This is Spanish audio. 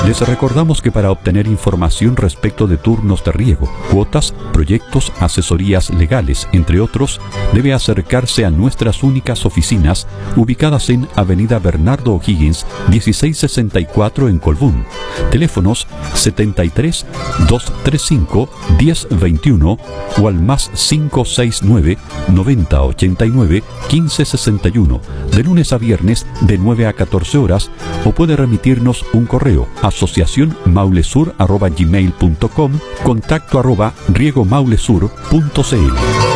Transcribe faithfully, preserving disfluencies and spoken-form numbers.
Les recordamos que para obtener información respecto de turnos de riego, cuotas, proyectos, asesorías legales, entre otros, debe acercarse a nuestras únicas oficinas ubicadas en Avenida Bernardo O'Higgins, dieciséis sesenta y cuatro en Colbún. Teléfonos setenta y tres, doscientos treinta y cinco, diez veintiuno o al más cinco seis nueve, noventa ochenta y nueve, quince sesenta y uno, de lunes a viernes de nueve a catorce horas, o puede remitirnos un correo asociación maulesur arroba gmail punto com, contacto arroba riego maulesur punto cl.